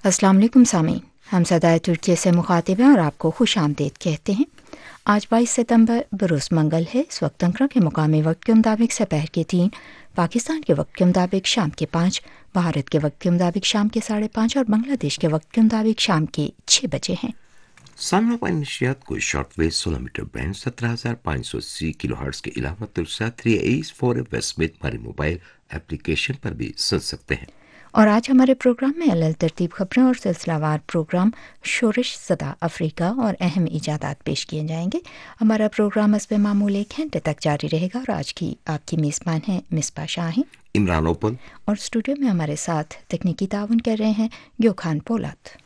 अस्सलाम वालेकुम सामीन, हम सदाए तुर्की से मुखातिब हैं और आपको खुश आमदीद कहते हैं। आज 22 सितंबर बरोज़ मंगल है। इस वक्त अंकरा के मुकामी वक्त के मुताबिक दोपहर के 3, पाकिस्तान के वक्त के मुताबिक शाम के 5, भारत के वक्त के मुताबिक शाम के 5:30 और बांग्लादेश के वक्त के मुताबिक शाम के 6 बजे हैं। सामना पाइन नशियात को शॉर्टवेव 16 मीटर बैंड 17,580 किलोहर्ट्ज़ के अलावा तुलसा 3 वेस्ट में हमारे मोबाइल एप्लीकेशन पर भी सुन सकते हैं। और आज हमारे प्रोग्राम में अलग तरतीब खबरें और सिलसिलावार प्रोग्राम शोरिश सदा अफ्रीका और अहम इजादात पेश किए जाएंगे। हमारा प्रोग्राम हस्बे मामूल 1 घंटे तक जारी रहेगा और आज की आपकी मेज़बान है मिसबा शाहीन, इमरान ओपन और स्टूडियो में हमारे साथ तकनीकी ताउन कर रहे हैं ग्योखान पोलात।